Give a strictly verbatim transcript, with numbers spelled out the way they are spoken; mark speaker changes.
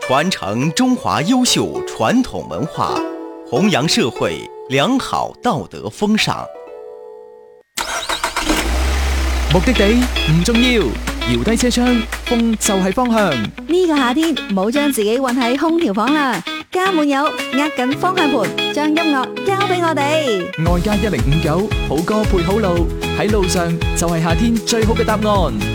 Speaker 1: 傳承中華優秀傳統文化，弘揚社會良好道德風尚。
Speaker 2: 目的地唔重要，搖低車窗，風就係方向。
Speaker 3: 呢個夏天唔好將自己困喺空調房啦，家滿有握緊方向盤，將音樂交俾我哋。
Speaker 2: 外加一零五九，好歌配好路，喺路上就係夏天最好嘅答案。